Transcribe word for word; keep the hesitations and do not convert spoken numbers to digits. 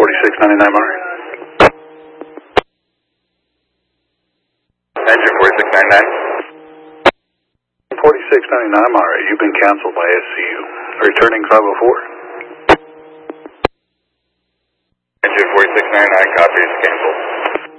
forty-six ninety-nine Monterey. Engine forty-six ninety-nine. forty-six ninety-nine Monterey, you've been canceled by S C U. Returning five oh four. Engine forty-six ninety-nine, copy, is canceled.